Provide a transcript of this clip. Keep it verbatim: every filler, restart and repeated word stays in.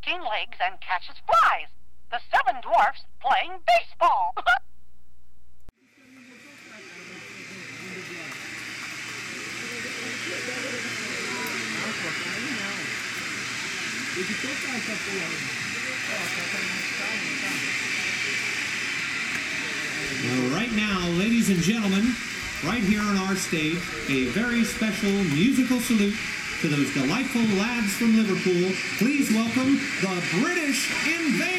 fourteen legs and catches flies. The seven dwarfs playing baseball. Well, right now, ladies and gentlemen, right here on our stage, a very special musical salute to those delightful lads from Liverpool. Please welcome the British Invasion!